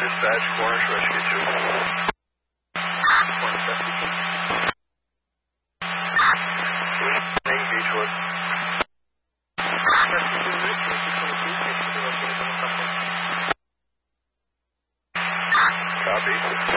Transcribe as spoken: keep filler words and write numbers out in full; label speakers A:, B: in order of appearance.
A: dispatch, Cornish Rescue two. Cornish Rescue two. Name Beechwood. Rescue two, this is twenty-two, six two, located on the top. Copy.